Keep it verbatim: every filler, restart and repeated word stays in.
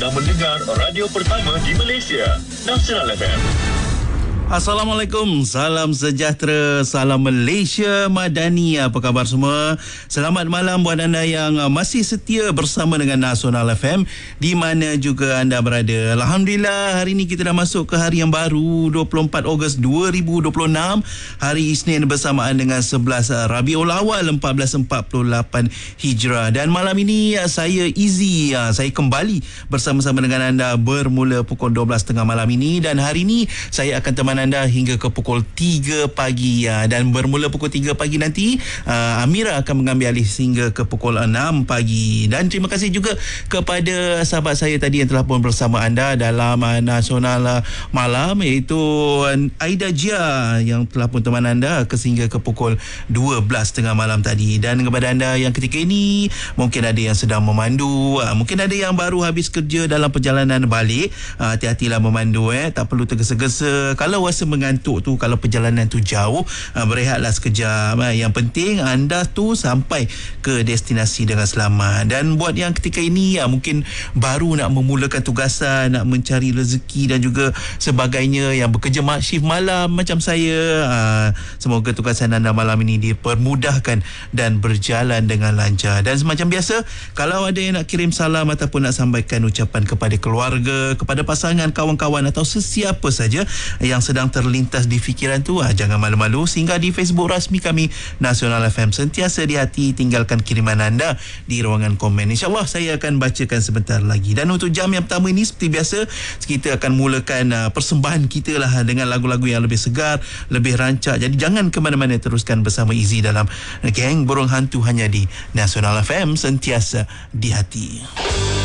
dan mendengar radio pertama di Malaysia, Nasional F M. Assalamualaikum, salam sejahtera, salam Malaysia Madani. Apa khabar semua? Selamat malam buat anda yang masih setia bersama dengan Nasional F M di mana juga anda berada. Alhamdulillah, hari ini kita dah masuk ke hari yang baru, dua puluh empat Ogos dua ribu dua puluh enam, hari Isnin bersamaan dengan sebelas Rabiul Awal empat belas empat puluh lapan Hijrah. Dan malam ini saya Izzy, saya kembali bersama-sama dengan anda bermula pukul dua belas tiga puluh malam ini, dan hari ini saya akan temani anda hingga ke pukul tiga pagi, dan bermula pukul tiga pagi nanti uh, Amira akan mengambil alih hingga ke pukul enam pagi. Dan terima kasih juga kepada sahabat saya tadi yang telah pun bersama anda dalam uh, Nasional uh, Malam, iaitu uh, Aida Jia yang telah pun teman anda ke sehingga ke pukul dua belas tiga puluh malam tadi. Dan kepada anda yang ketika ini mungkin ada yang sedang memandu, uh, mungkin ada yang baru habis kerja dalam perjalanan balik, uh, hati-hatilah memandu, eh tak perlu tergesa-gesa. Kalau rasa mengantuk tu, kalau perjalanan tu jauh, uh, berehatlah sekejap. Uh, yang penting anda tu sampai ke destinasi dengan selamat. Dan buat yang ketika ini uh, mungkin baru nak memulakan tugasan, nak mencari rezeki dan juga sebagainya, yang bekerja shift malam macam saya, uh, semoga tugasan anda malam ini dipermudahkan dan berjalan dengan lancar. Dan semacam biasa, kalau ada yang nak kirim salam ataupun nak sampaikan ucapan kepada keluarga, kepada pasangan, kawan-kawan atau sesiapa saja yang sedang terlintas di fikiran tu, ah, jangan malu-malu, singgah di Facebook rasmi kami Nasional F M. Sentiasa di hati, tinggalkan kiriman anda di ruangan komen. InsyaAllah saya akan bacakan sebentar lagi. Dan untuk jam yang pertama ini, seperti biasa, kita akan mulakan uh, persembahan kita lah dengan lagu-lagu yang lebih segar, lebih rancak. Jadi jangan ke mana-mana, teruskan bersama Izzy dalam Geng Burung Hantu hanya di Nasional F M, sentiasa di hati.